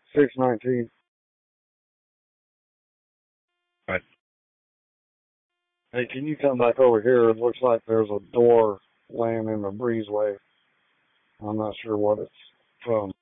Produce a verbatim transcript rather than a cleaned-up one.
six nineteen. Right. Hey, can you come back over here? It looks like there's a door laying in the breezeway. I'm not sure what it's from.